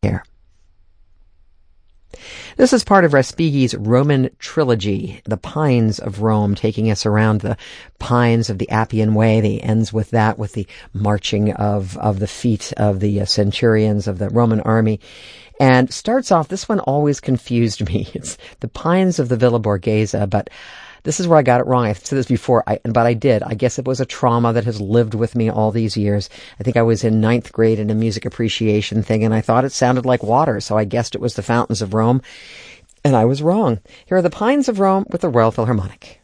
here. This is part of Respighi's Roman trilogy, The Pines of Rome, taking us around the pines of the Appian Way. He ends with that, with the marching of the feet of the centurions of the Roman army. And starts off, this one always confused me. It's the Pines of the Villa Borghese, but this is where I got it wrong. I've said this before, but I did. I guess it was a trauma that has lived with me all these years. I think I was in 9th grade in a music appreciation thing, and I thought it sounded like water, so I guessed it was the Fountains of Rome, and I was wrong. Here are the Pines of Rome with the Royal Philharmonic.